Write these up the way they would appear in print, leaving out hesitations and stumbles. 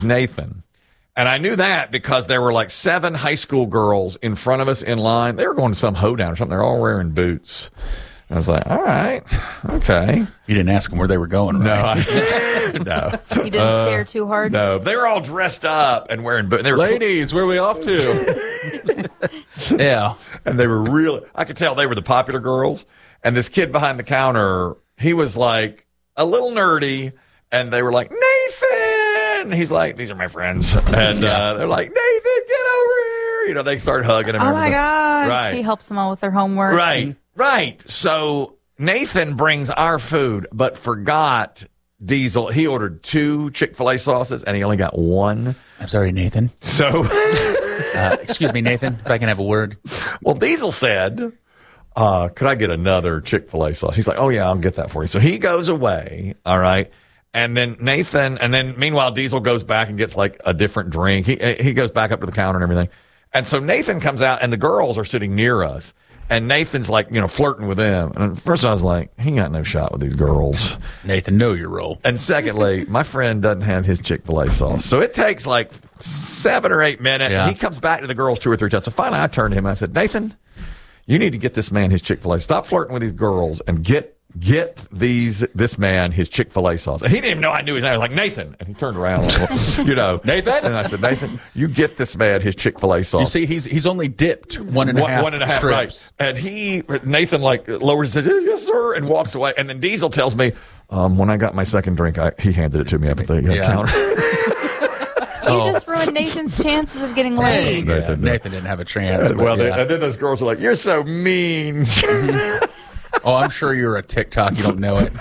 Nathan. And I knew that because there were like 7 high school girls in front of us in line. They were going to some hoedown or something. They're all wearing boots. I was like, all right, okay. You didn't ask them where they were going, right? No. You didn't stare too hard? No. They were all dressed up and wearing boots. Ladies, where are we off to? Yeah. And they were really, I could tell they were the popular girls. And this kid behind the counter, he was like a little nerdy. And they were like, Nathan! He's like, these are my friends. And they're like, Nathan, get over here. You know, they start hugging him. Oh, my God. Right. He helps them all with their homework. Right. So Nathan brings our food, but forgot Diesel. He ordered 2 Chick-fil-A sauces, and he only got 1. I'm sorry, Nathan. So, excuse me, Nathan, if I can have a word. Well, Diesel said, could I get another Chick-fil-A sauce? He's like, oh, yeah, I'll get that for you. So he goes away, all right? And then meanwhile, Diesel goes back and gets like a different drink. He goes back up to the counter and everything. And so Nathan comes out, and the girls are sitting near us. And Nathan's like, flirting with them. And at first I was like, he got no shot with these girls. Nathan, know your role. And secondly, my friend doesn't have his Chick-fil-A sauce. So it takes like 7 or 8 minutes. Yeah. And he comes back to the girls 2 or 3 times. So finally I turned to him and I said, Nathan, you need to get this man his Chick-fil-A. Stop flirting with these girls and get this man his Chick-fil-A sauce. And he didn't even know I knew his name. I was like, Nathan. And he turned around, Nathan? And I said, Nathan, you get this man his Chick-fil-A sauce. You see, he's only dipped one and a half strips. Right. And Nathan like lowers his head, yes, sir, and walks away. And then Diesel tells me, when I got my second drink, he handed it to me up at the counter. You just ruined Nathan's chances of getting laid. Nathan didn't have a chance. And then those girls were like, you're so mean. Oh, I'm sure you're a TikTok. You don't know it.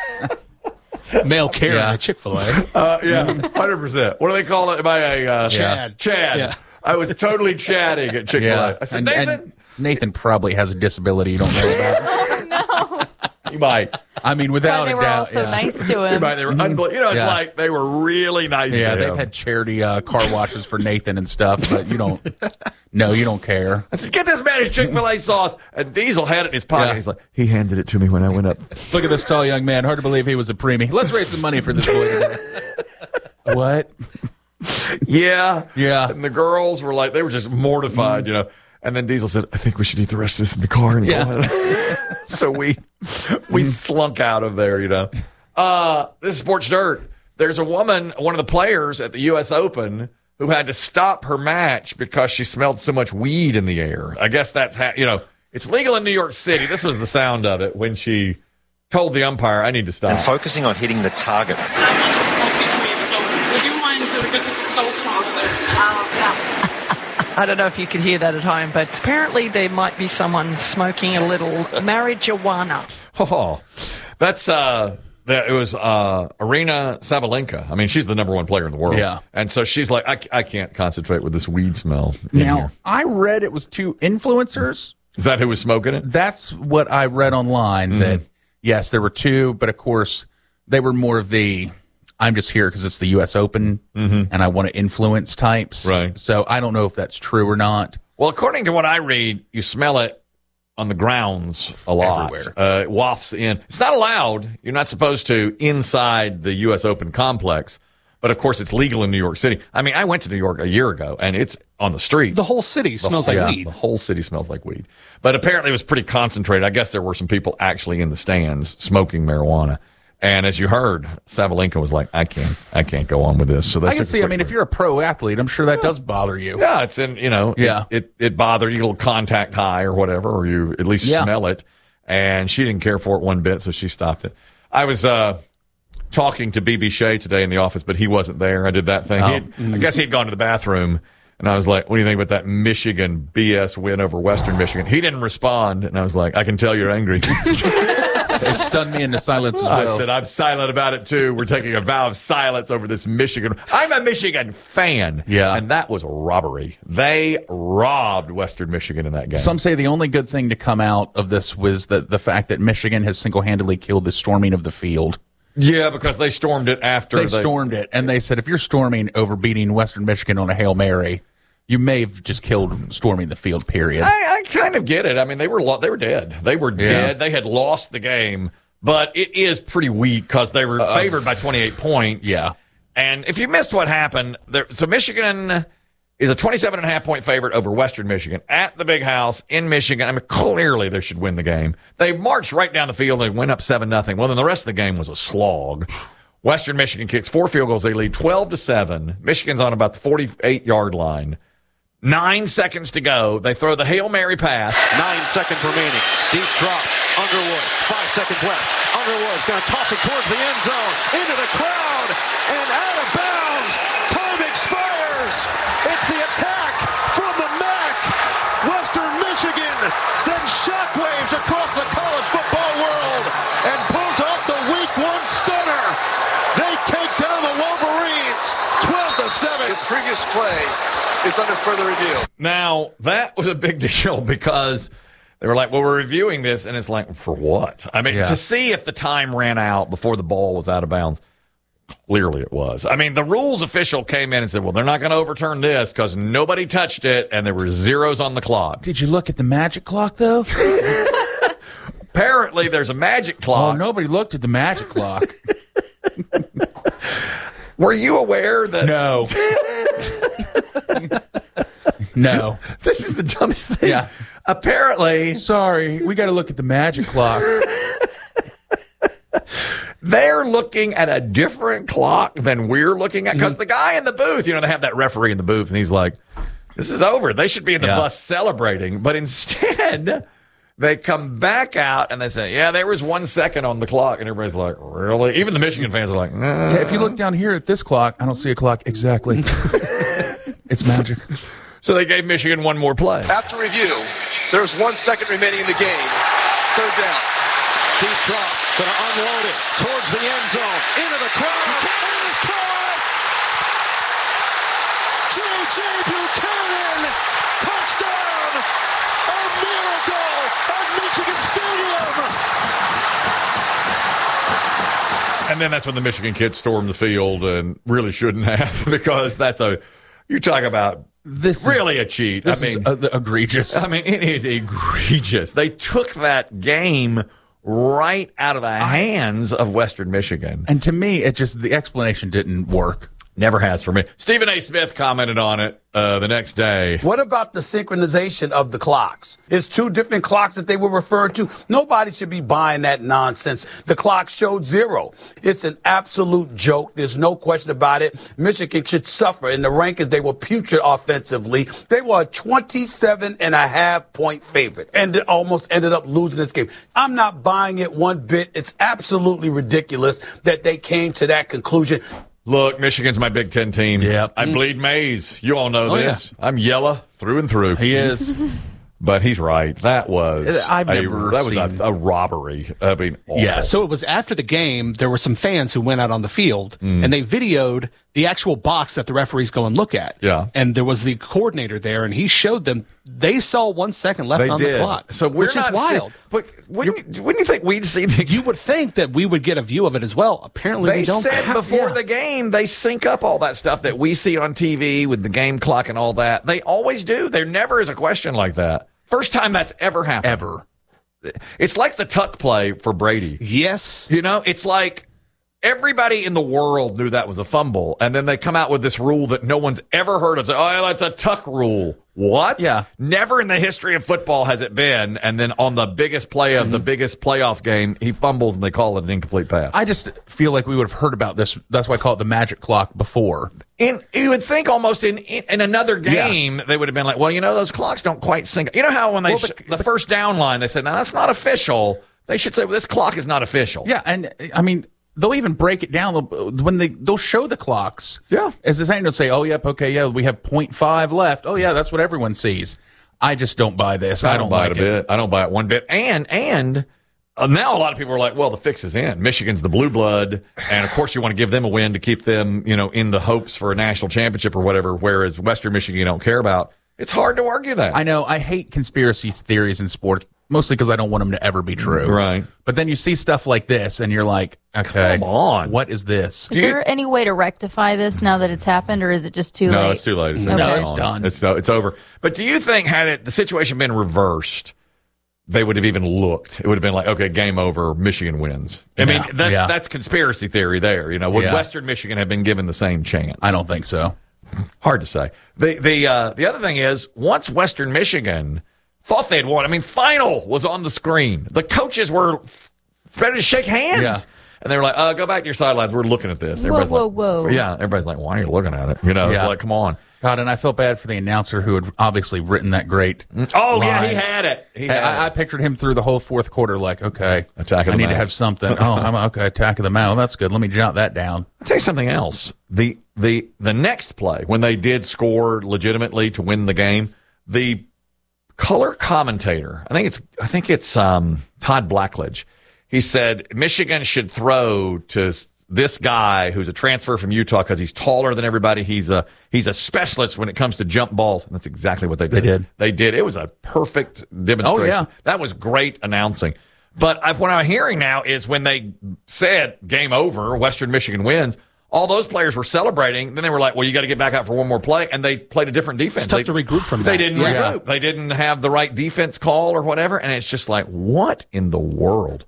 Male Karen at Chick-fil-A. 100%. What do they call it? Am I a Chad? Chad. Yeah. I was totally chatting at Chick-fil-A. Yeah. I said, Nathan. And Nathan probably has a disability you don't know about. Oh, no. You might. I mean, without a doubt. They were all so nice to him. They were unbelievable. It's like they were really nice to him. Yeah, they've had charity car washes for Nathan and stuff, but you don't care. I said, get this man his Chick-fil-A sauce. And Diesel had it in his pocket. Yeah. He's like, he handed it to me when I went up. Look at this tall young man. Hard to believe he was a preemie. Let's raise some money for this boy today. What? Yeah. Yeah. And the girls were like, they were just mortified, And then Diesel said, I think we should eat the rest of this in the car and go on. So we slunk out of there, This is Sports Dirt. There's a woman, one of the players at the U.S. Open, who had to stop her match because she smelled so much weed in the air. I guess that's it's legal in New York City. This was the sound of it when she told the umpire, I need to stop. And focusing on hitting the target. I'm not smoking weed, so would you mind because it's so strong there? I don't know if you could hear that at home, but apparently there might be someone smoking a little marijuana. Oh, that's it was Arina Sabalenka. I mean, she's the number 1 player in the world. Yeah. And so she's like, I can't concentrate with this weed smell. Now, I read it was 2 influencers. Is that who was smoking it? That's what I read online, that, yes, there were 2, but of course, they were more of the, I'm just here because it's the U.S. Open, and I want to influence types. Right. So I don't know if that's true or not. Well, according to what I read, you smell it on the grounds a lot. Everywhere. It wafts in. It's not allowed. You're not supposed to inside the U.S. Open complex. But, of course, it's legal in New York City. I mean, I went to New York a year ago, and it's on the streets. The whole city smells like weed. The whole city smells like weed. But apparently it was pretty concentrated. I guess there were some people actually in the stands smoking marijuana. And as you heard, Sabalenka was like, I can't go on with this. So I can see, if you're a pro athlete, I'm sure that does bother you. Yeah, it's in, it bothers you, a little contact high or whatever, or you at least smell it. And she didn't care for it one bit, so she stopped it. I was talking to B.B. Shea today in the office, but he wasn't there. I did that thing. I guess he'd gone to the bathroom. And I was like, what do you think about that Michigan BS win over Western Michigan? He didn't respond. And I was like, I can tell you're angry. It stunned me into silence as well. I said, I'm silent about it, too. We're taking a vow of silence over this Michigan. I'm a Michigan fan. Yeah. And that was a robbery. They robbed Western Michigan in that game. Some say the only good thing to come out of this was the fact that Michigan has single-handedly killed the storming of the field. Yeah, because they stormed it after. They stormed it, and they said if you're storming over beating Western Michigan on a Hail Mary, you may have just killed storming the field, period. I kind of get it. I mean, they were dead. They were dead. They had lost the game, but it is pretty weak because they were favored by 28 points. Yeah. And if you missed what happened, so Michigan is a 27.5-point favorite over Western Michigan at the Big House in Michigan. I mean, clearly they should win the game. They marched right down the field and went up 7-0. Well, then the rest of the game was a slog. Western Michigan kicks 4 field goals. They lead 12-7. Michigan's on about the 48-yard line. 9 seconds to go. They throw the Hail Mary pass. 9 seconds remaining. Deep drop. Underwood. 5 seconds left. Underwood's going to toss it towards the end zone. Into the crowd. And out of bounds. Time expires. It's the attack from the MAC. Western Michigan sends shockwaves across the college football world and pulls off the Week 1 stunner. They take down the Wolverines 12-7. The previous play is under further review. Now, that was a big deal because they were like, well, we're reviewing this. And it's like, for what? I mean, to see if the time ran out before the ball was out of bounds. Clearly it was. I mean, the rules official came in and said, well, they're not going to overturn this because nobody touched it and there were zeros on the clock. Did you look at the magic clock, though? Apparently, there's a magic clock. Oh, nobody looked at the magic clock. Were you aware that? No. No. This is the dumbest thing. Yeah. Apparently. Sorry, we got to look at the magic clock. They're looking at a different clock than we're looking at because the guy in the booth, they have that referee in the booth, and he's like, this is over. They should be in the bus celebrating. But instead, they come back out and they say, yeah, there was 1 second on the clock. And everybody's like, really? Even the Michigan fans are like, nah. Yeah, if you look down here at this clock, I don't see a clock exactly. It's magic. So they gave Michigan one more play. After review, there's 1 second remaining in the game. Third down. Deep drop. Going to unload it towards the end zone. Into the crowd. And it's caught. J.J. Buchanan. Touchdown. A miracle at Michigan Stadium. And then that's when the Michigan kids stormed the field and really shouldn't have because you talk about really a cheat. This is egregious. I mean, it is egregious. They took that game right out of the hands of Western Michigan. And to me, the explanation didn't work. Never has for me. Stephen A. Smith commented on it the next day. What about the synchronization of the clocks? It's 2 different clocks that they were referring to. Nobody should be buying that nonsense. The clock showed 0. It's an absolute joke. There's no question about it. Michigan should suffer. In the rankings, they were putrid offensively. They were a 27.5-point favorite and almost ended up losing this game. I'm not buying it one bit. It's absolutely ridiculous that they came to that conclusion. Look, Michigan's my Big Ten team. Yep. I bleed maize. You all know this. Yeah. I'm yellow through and through. He is. But he's right. That was a robbery. I mean, awful. Yeah. So it was after the game. There were some fans who went out on the field and they videoed the actual box that the referees go and look at. Yeah. And there was the coordinator there, and he showed them. They saw 1 second left on the clock. So which is wild. But wouldn't you think we'd see the? You would think that we would get a view of it as well. Apparently, they we don't. said before the game they sync up all that stuff that we see on TV with the game clock and all that. They always do. There never is a question like that. First time that's ever happened. Ever. It's like the tuck play for Brady. Yes. It's like everybody in the world knew that was a fumble, and then they come out with this rule that no one's ever heard of. Oh, that's a tuck rule. What? Yeah. Never in the history of football has it been. And then on the biggest play of the biggest playoff game, he fumbles and they call it an incomplete pass. I just feel like we would have heard about this. That's why I call it the magic clock before. You would think almost in another game, they would have been like, well, those clocks don't quite sync. You know how when they the first down line, they said, no, that's not official. They should say, well, this clock is not official. Yeah, and I mean, they'll even break it down when they'll show the clocks. Yeah. As the same, they'll say, oh, yep, okay, yeah, we have 0.5 left. Oh, yeah, that's what everyone sees. I just don't buy this. I don't buy it a bit. I don't buy it one bit. And now a lot of people are like, well, the fix is in. Michigan's the blue blood. And of course you want to give them a win to keep them, in the hopes for a national championship or whatever, whereas Western Michigan you don't care about. It's hard to argue that. I know. I hate conspiracy theories in sports, mostly because I don't want them to ever be true. Right. But then you see stuff like this, and you're like, okay, come on. What is this? Is there any way to rectify this now that it's happened, or is it just too late? No, it's too late. No, it's done. It's over. But do you think, had the situation been reversed, they would have even looked. It would have been like, okay, game over, Michigan wins. I mean, that's conspiracy theory there. Would Western Michigan have been given the same chance? I don't think so. Hard to say. The other thing is, once Western Michigan thought they'd won, I mean, final was on the screen. The coaches were ready to shake hands. Yeah. And they were like, go back to your sidelines. We're looking at this. Whoa. Yeah, everybody's like, why are you looking at it? It's like, come on. God, and I felt bad for the announcer who had obviously written that great Oh, line. yeah, he had it. I pictured him through the whole fourth quarter like, okay, Attack of the I need Mount. to have something. Okay, attack of the Mount. That's good. Let me jot that down. I'll tell you something else. The next play, when they did score legitimately to win the game, the color commentator, I think it's Todd Blackledge, he said Michigan should throw to this guy who's a transfer from Utah because he's taller than everybody. He's a specialist when it comes to jump balls. And that's exactly what they did. They did. It was a perfect demonstration. Oh, yeah. That was great announcing. But what I'm hearing now is when they said game over, Western Michigan wins, all those players were celebrating. Then they were like, well, you got to get back out for one more play. And they played a different defense. It's tough to regroup from that. They didn't regroup. They didn't have the right defense call or whatever. And it's just like, what in the world?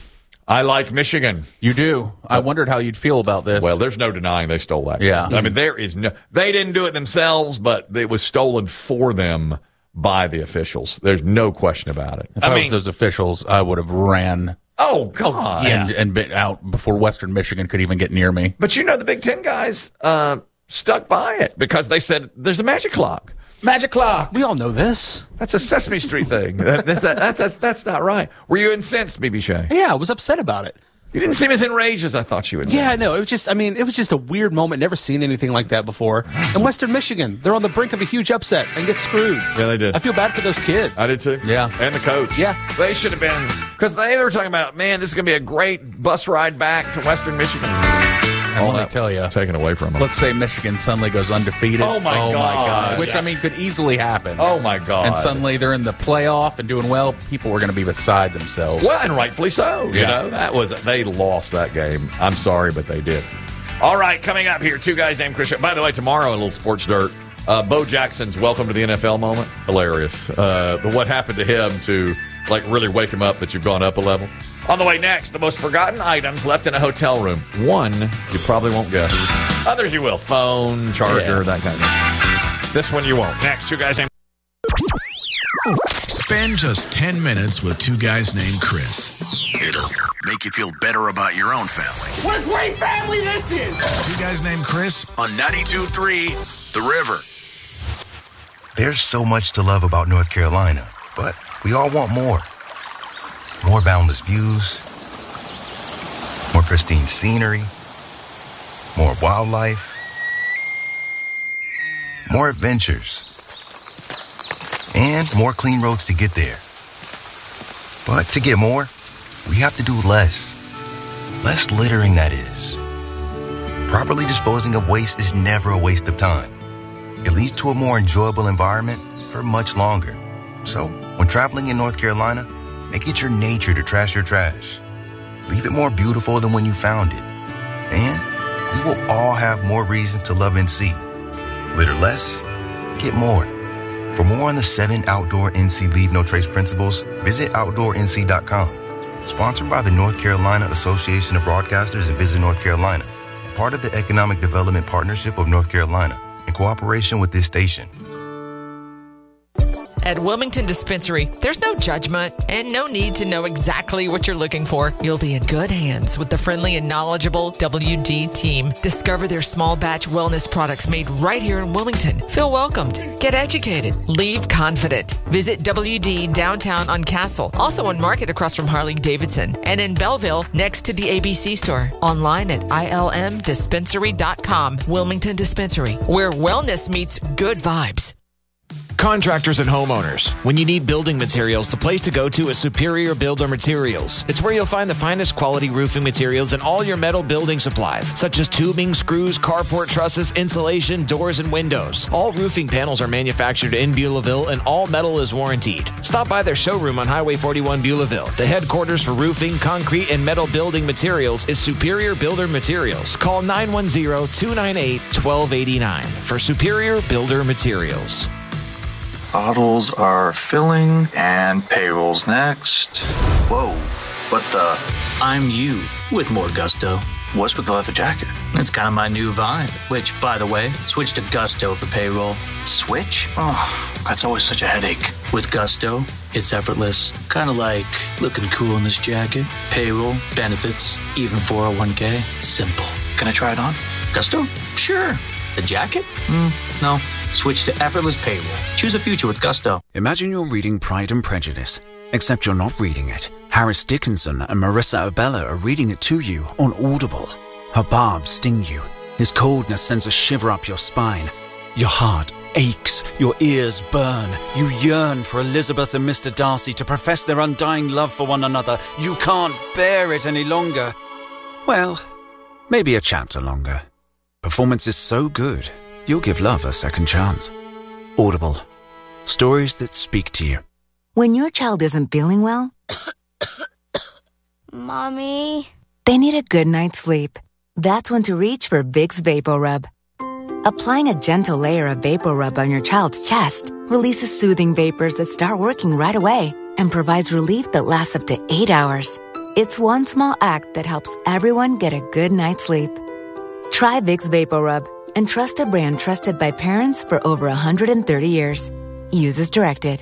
I like Michigan. You do. I wondered how you'd feel about this. Well, there's no denying they stole that. Yeah. I mean, they didn't do it themselves, but it was stolen for them by the officials. There's no question about it. If I was those officials, I would have ran. Oh, God. And been out before Western Michigan could even get near me. But the Big Ten guys stuck by it because they said there's a magic clock. Magic clock. We all know this. That's a Sesame Street thing. That's not right. Were you incensed, BB Shea? Yeah, I was upset about it. You didn't seem as enraged as I thought you would. Yeah, no, it was just a weird moment. Never seen anything like that before. And Western Michigan, they're on the brink of a huge upset and get screwed. Yeah, they did. I feel bad for those kids. I did too. Yeah. And the coach. Yeah. They should have been, because they were talking about, man, this is going to be a great bus ride back to Western Michigan. And let me tell you, taken away from them. Let's say Michigan suddenly goes undefeated. Oh, my God. Which, could easily happen. Oh, my God. And suddenly they're in the playoff and doing well. People were going to be beside themselves. Well, and rightfully so. Yeah. They lost that game. I'm sorry, but they did. All right, coming up here, two guys named Chris. By the way, tomorrow, a little sports dirt. Bo Jackson's welcome to the NFL moment. Hilarious. What happened to him to really wake him up that you've gone up a level. On the way next, the most forgotten items left in a hotel room. One you probably won't guess. Others you will. Phone, charger, that kind of thing. This one you won't. Next, two guys named... Spend just 10 minutes with two guys named Chris. It'll make you feel better about your own family. What a great family this is! Two guys named Chris on 92.3 The River. There's so much to love about North Carolina, but we all want more. More boundless views, more pristine scenery, more wildlife, more adventures, and more clean roads to get there. But to get more, we have to do less. Less littering, that is. Properly disposing of waste is never a waste of time. It leads to a more enjoyable environment for much longer. So, when traveling in North Carolina, make it your nature to trash your trash. Leave it more beautiful than when you found it. And we will all have more reasons to love NC. Litter less, get more. For more on the 7 outdoor NC Leave No Trace principles, visit OutdoorNC.com. Sponsored by the North Carolina Association of Broadcasters and Visit North Carolina. Part of the Economic Development Partnership of North Carolina. In cooperation with this station. At Wilmington Dispensary, there's no judgment and no need to know exactly what you're looking for. You'll be in good hands with the friendly and knowledgeable WD team. Discover their small batch wellness products made right here in Wilmington. Feel welcomed. Get educated. Leave confident. Visit WD downtown on Castle, also on Market across from Harley-Davidson, and in Belleville next to the ABC store. Online at ilmdispensary.com. Wilmington Dispensary, where wellness meets good vibes. Contractors and homeowners, when you need building materials, the place to go to is Superior Builder Materials. It's where you'll find the finest quality roofing materials and all your metal building supplies, such as tubing, screws, carport trusses, insulation, doors, and windows. All roofing panels are manufactured in Beulahville, and all metal is warrantied. Stop by their showroom on Highway 41 Beulahville. The headquarters for roofing, concrete, and metal building materials is Superior Builder Materials. Call 910-298-1289 for Superior Builder Materials. Bottles are filling, and payroll's next. Whoa, what the? I'm you with more gusto. What's with the leather jacket? It's kind of my new vibe, which, by the way, switch to Gusto for payroll. Switch? Oh, that's always such a headache. With Gusto, it's effortless. Kind of like looking cool in this jacket. Payroll, benefits, even 401k. Simple. Can I try it on? Gusto? Sure. The jacket? No. Switch to effortless payroll. Choose a future with Gusto. Imagine you're reading Pride and Prejudice, except you're not reading it. Harris Dickinson and Marissa Abella are reading it to you on Audible. Her barbs sting you. His coldness sends a shiver up your spine. Your heart aches. Your ears burn. You yearn for Elizabeth and Mr. Darcy to profess their undying love for one another. You can't bear it any longer. Well, maybe a chapter longer. Performance is so good, you'll give love a second chance. Audible. Stories that speak to you. When your child isn't feeling well, Mommy, they need a good night's sleep. That's when to reach for Vicks VapoRub. Applying a gentle layer of VapoRub on your child's chest releases soothing vapors that start working right away and provides relief that lasts up to 8 hours. It's one small act that helps everyone get a good night's sleep. Try Vicks VapoRub and trust a brand trusted by parents for over 130 years. Use as directed.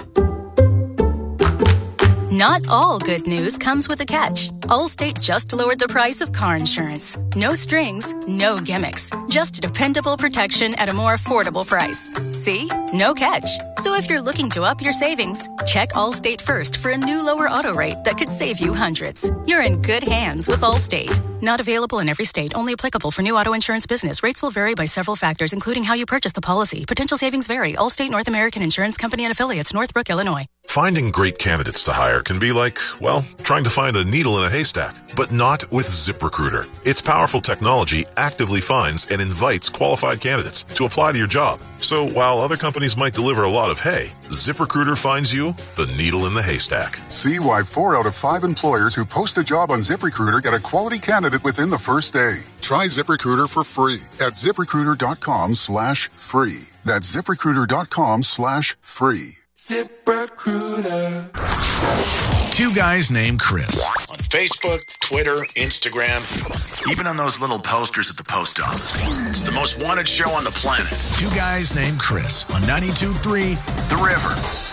Not all good news comes with a catch. Allstate just lowered the price of car insurance. No strings, no gimmicks. Just dependable protection at a more affordable price. See? No catch. So if you're looking to up your savings, check Allstate first for a new lower auto rate that could save you hundreds. You're in good hands with Allstate. Not available in every state. Only applicable for new auto insurance business. Rates will vary by several factors, including how you purchase the policy. Potential savings vary. Allstate North American Insurance Company and Affiliates, Northbrook, Illinois. Finding great candidates to hire can be like, well, trying to find a needle in a haystack, but not with ZipRecruiter. Its powerful technology actively finds and invites qualified candidates to apply to your job. So while other companies might deliver a lot of hay, ZipRecruiter finds you the needle in the haystack. See why 4 out of 5 employers who post a job on ZipRecruiter get a quality candidate within the first day. Try ZipRecruiter for free at ZipRecruiter.com/free. That's ZipRecruiter.com/free. ZipRecruiter. Two guys named Chris. On Facebook, Twitter, Instagram, even on those little posters at the post office. It's the most wanted show on the planet. Two guys named Chris on 92.3 The River.